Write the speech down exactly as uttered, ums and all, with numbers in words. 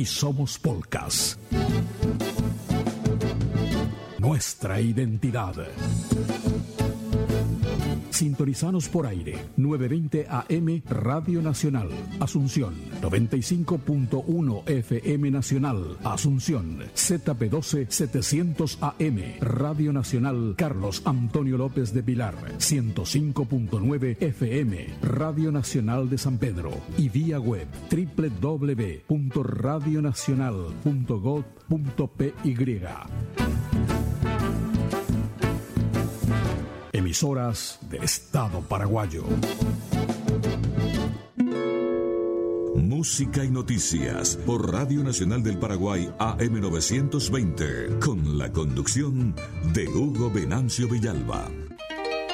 somos Polcas. Nuestra identidad. Sintonizanos por aire, novecientos veinte A M Radio Nacional, Asunción, noventa y cinco punto uno F M Nacional, Asunción, Z P doce setecientos A M Radio Nacional Carlos Antonio López de Pilar, ciento cinco punto nueve F M Radio Nacional de San Pedro y vía web doble u doble u doble u punto radio nacional punto gob punto p y. Emisoras del Estado paraguayo. Música y noticias por Radio Nacional del Paraguay A M novecientos veinte, con la conducción de Hugo Venancio Villalba.